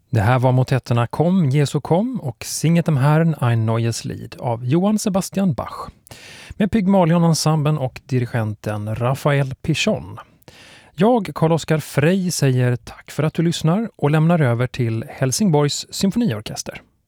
Det här var motetterna Kom, Jesu kom och Singet dem Herrn ein neues Lied av Johann Sebastian Bach med Pygmalion-ensemblen och dirigenten Raphael Pichon. Jag, Carl-Oskar Frey, säger tack för att du lyssnar och lämnar över till Helsingborgs symfoniorkester.